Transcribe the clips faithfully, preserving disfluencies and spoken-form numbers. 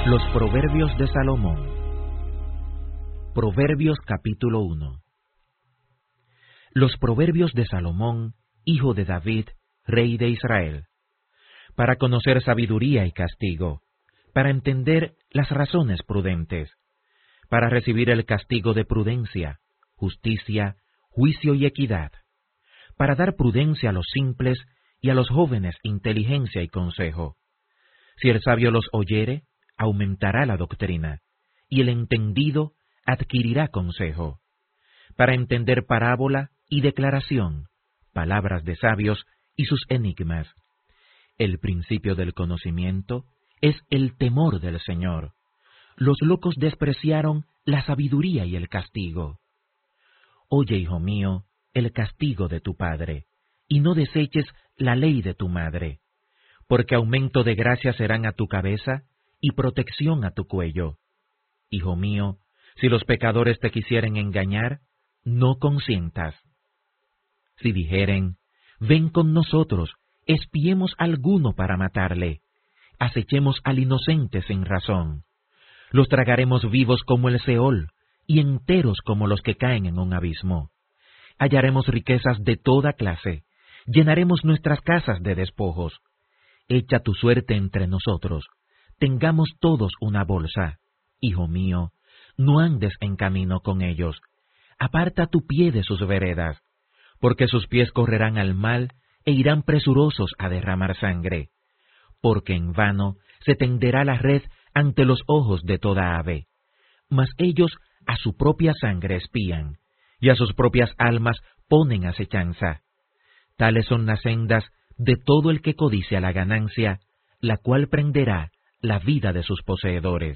Los Proverbios de Salomón. Proverbios capítulo uno. Los Proverbios de Salomón, hijo de David, rey de Israel, para conocer sabiduría y castigo, para entender las razones prudentes, para recibir el castigo de prudencia, justicia, juicio y equidad, para dar prudencia a los simples y a los jóvenes inteligencia y consejo. Si el sabio los oyere, aumentará la doctrina, y el entendido adquirirá consejo, para entender parábola y declaración, palabras de sabios y sus enigmas. El principio del conocimiento es el temor del Señor. Los locos despreciaron la sabiduría y el castigo. Oye, hijo mío, el castigo de tu padre, y no deseches la ley de tu madre, porque aumento de gracia serán a tu cabeza y protección a tu cuello. Hijo mío, si los pecadores te quisieren engañar, no consientas. Si dijeren, ven con nosotros, espiemos alguno para matarle, acechemos al inocente sin razón. Los tragaremos vivos como el Seol, y enteros como los que caen en un abismo. Hallaremos riquezas de toda clase, llenaremos nuestras casas de despojos. Echa tu suerte entre nosotros, tengamos todos una bolsa. Hijo mío, no andes en camino con ellos, aparta tu pie de sus veredas, porque sus pies correrán al mal e irán presurosos a derramar sangre, porque en vano se tenderá la red ante los ojos de toda ave, mas ellos a su propia sangre espían, y a sus propias almas ponen acechanza. Tales son las sendas de todo el que codicia la ganancia, la cual prenderá la vida de sus poseedores.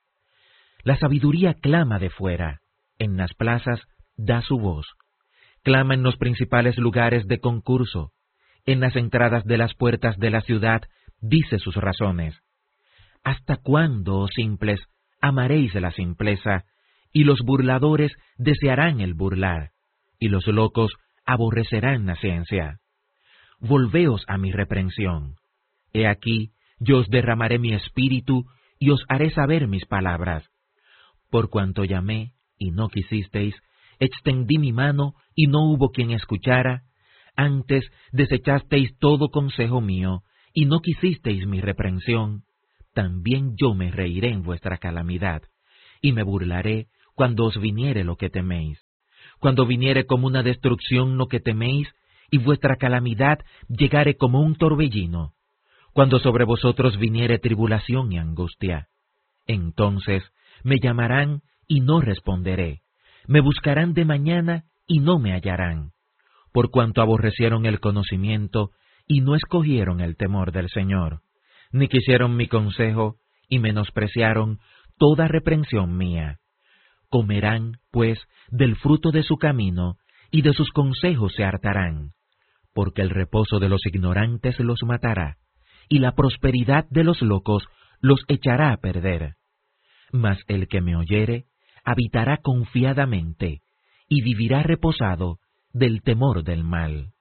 La sabiduría clama de fuera, en las plazas da su voz, clama en los principales lugares de concurso, en las entradas de las puertas de la ciudad dice sus razones. ¿Hasta cuándo, oh simples, amaréis la simpleza, y los burladores desearán el burlar, y los locos aborrecerán la ciencia? Volveos a mi reprensión. He aquí, yo os derramaré mi espíritu, y os haré saber mis palabras. Por cuanto llamé, y no quisisteis, extendí mi mano, y no hubo quien escuchara. Antes desechasteis todo consejo mío, y no quisisteis mi reprensión. También yo me reiré en vuestra calamidad, y me burlaré cuando os viniere lo que teméis. Cuando viniere como una destrucción lo que teméis, y vuestra calamidad llegare como un torbellino. Cuando sobre vosotros viniere tribulación y angustia. Entonces me llamarán y no responderé. Me buscarán de mañana y no me hallarán. Por cuanto aborrecieron el conocimiento y no escogieron el temor del Señor, ni quisieron mi consejo y menospreciaron toda reprensión mía. Comerán, pues, del fruto de su camino, y de sus consejos se hartarán, porque el reposo de los ignorantes los matará, y la prosperidad de los locos los echará a perder. Mas el que me oyere habitará confiadamente, y vivirá reposado del temor del mal.